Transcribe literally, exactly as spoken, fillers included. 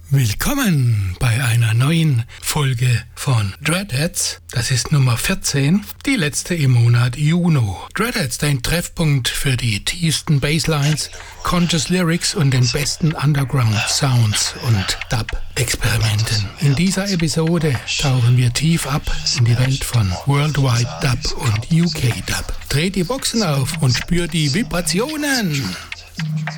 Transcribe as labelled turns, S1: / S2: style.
S1: Willkommen bei einer neuen Folge von Dreadheads. Das ist Nummer vierzehn, die letzte im Monat Juni. Dreadheads, dein Treffpunkt für die tiefsten Basslines, Conscious Lyrics und den besten Underground Sounds und Dub-Experimenten. In dieser Episode tauchen wir tief ab in die Welt von Worldwide Dub und U K Dub. Dreht die Boxen auf und spürt die Vibrationen.